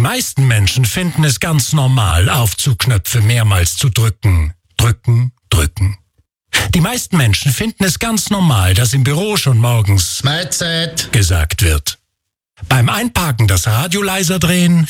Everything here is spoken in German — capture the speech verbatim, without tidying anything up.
meisten Menschen finden es ganz normal, Aufzugknöpfe mehrmals zu drücken. Drücken, drücken. Die meisten Menschen finden es ganz normal, dass im Büro schon morgens Mahlzeit gesagt wird. Beim Einparken das Radio leiser drehen